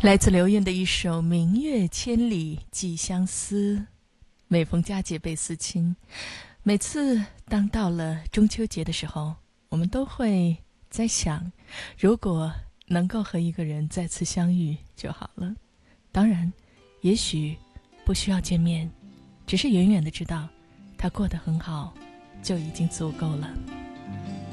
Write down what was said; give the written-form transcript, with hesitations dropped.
来自刘韵的一首明月千里寄相思，每逢佳节倍思亲。每次当到了中秋节的时候，我们都会在想，如果能够和一个人再次相遇就好了。当然也许不需要见面，只是远远的知道他过得很好就已经足够了。